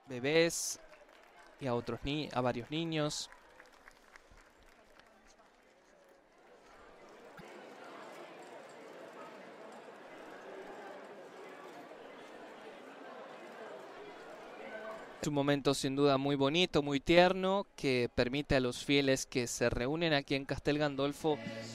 bebés y a varios niños. Es un momento sin duda muy bonito, muy tierno, que permite a los fieles que se reúnen aquí en Castel Gandolfo